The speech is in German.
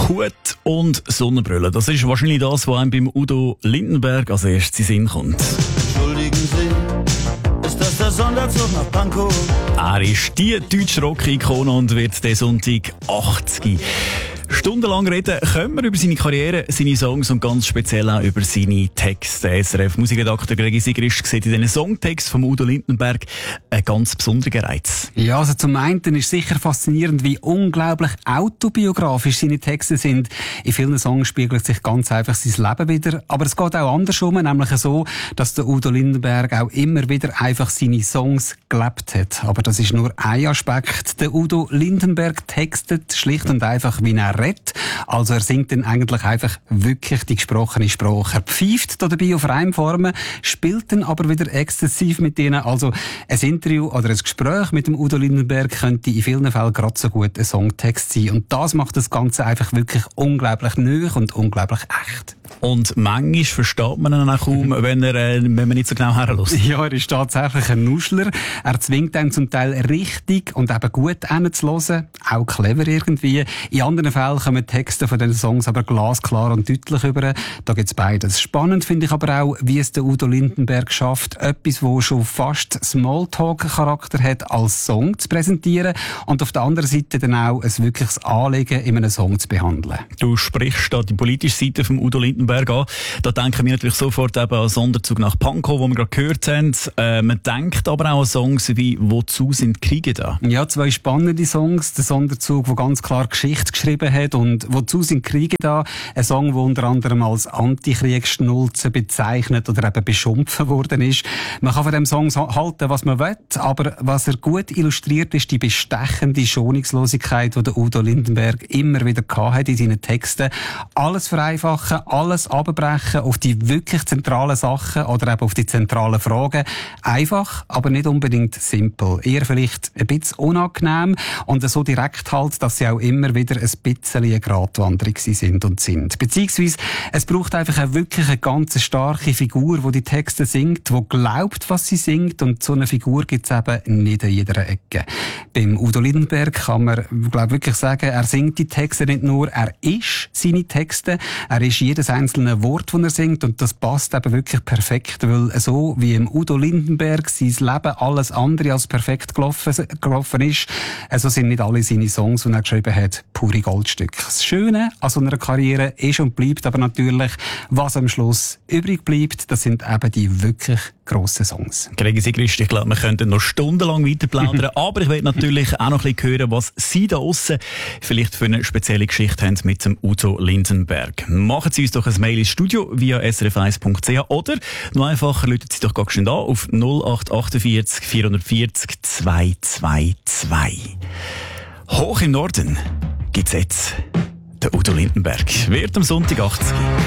Hut und Sonnenbrille. Das ist wahrscheinlich das, was einem beim Udo Lindenberg als erstes in den Sinn kommt. Entschuldigen Sie, ist das der Sonderzug nach Pankow? Er ist die deutsche Rock-Ikone und wird diesen Sonntag 80. Stundenlang reden können wir über seine Karriere, seine Songs und ganz speziell auch über seine Texte. SRF-Musikredakteur Gregi Sigrist sieht in diesen Songtext von Udo Lindenberg einen ganz besonderen Reiz. Ja, also zum einen ist sicher faszinierend, wie unglaublich autobiografisch seine Texte sind. In vielen Songs spiegelt sich ganz einfach sein Leben wieder. Aber es geht auch andersrum, nämlich so, dass der Udo Lindenberg auch immer wieder einfach seine Songs gelebt hat. Aber das ist nur ein Aspekt. Der Udo Lindenberg textet schlicht und einfach, wie er redet. Also er singt dann eigentlich einfach wirklich die gesprochene Sprache. Er pfeift dabei auf Reimformen, spielt dann aber wieder exzessiv mit ihnen. Also ein Interview oder ein Gespräch mit dem Udo Lindenberg könnte in vielen Fällen gerade so gut ein Songtext sein. Und das macht das Ganze einfach wirklich unglaublich neu und unglaublich echt. Und manchmal versteht man ihn auch kaum, wenn man nicht so genau herlässt. Ja, er ist tatsächlich ein Nuschler. Er zwingt einen zum Teil richtig und eben gut hinzuhören. Auch clever irgendwie. In anderen Fällen kommen die Texte von den Songs aber glasklar und deutlich über. Da gibt's beides. Spannend finde ich aber auch, wie es der Udo Lindenberg schafft, etwas, wo schon fast Smalltalk-Charakter hat, als Song zu präsentieren und auf der anderen Seite dann auch ein wirkliches Anliegen in einem Song zu behandeln. Du sprichst da die politische Seite vom Udo Lindenberg an. Da denken wir natürlich sofort eben an Sonderzug nach Pankow, wo wir gerade gehört haben. Man denkt aber auch an Songs wie «Wozu sind Kriege da?» Ja, zwei spannende Songs. Der Sonderzug, der ganz klar Geschichte geschrieben hat, und «Wozu sind Kriege da?» Ein Song, der unter anderem als Antikriegsschnulze bezeichnet oder eben beschimpft worden ist. Man kann von dem Song halten, was man will, aber was er gut illustriert, ist die bestechende Schonungslosigkeit, die der Udo Lindenberg immer wieder hat in seinen Texten. Alles vereinfachen, alles abbrechen auf die wirklich zentralen Sachen oder eben auf die zentralen Fragen. Einfach, aber nicht unbedingt simpel. Eher vielleicht ein bisschen unangenehm und so direkt halt, dass sie auch immer wieder ein bisschen eine Gratwanderung sind und sind. Beziehungsweise, es braucht einfach eine ganz starke Figur, die die Texte singt, die glaubt, was sie singt, und so eine Figur gibt es eben nicht in jeder Ecke. Beim Udo Lindenberg kann man, wirklich sagen, er singt die Texte nicht nur, er ist seine Texte, er ist jedes einzelne Wort, das er singt, und das passt eben wirklich perfekt, weil so wie im Udo Lindenberg sein Leben alles andere als perfekt gelaufen ist, also sind nicht alle seine Songs, die er geschrieben hat, pure Goldstücke. Das Schöne an so einer Karriere ist und bleibt aber natürlich, was am Schluss übrig bleibt, das sind eben die wirklich grossen Songs. Gregi Sigrist, ich glaube, wir könnten noch stundenlang weiter plaudern, aber ich will natürlich auch noch ein bisschen hören, was Sie da aussen vielleicht für eine spezielle Geschichte haben mit dem Udo Lindenberg. Machen Sie uns doch ein Mail ins Studio via srf1.ch oder noch einfacher, rufen Sie doch ganz schnell an auf 0848 440 222. Hoch im Norden gibt's jetzt den Udo Lindenberg. Wird am Sonntag 80.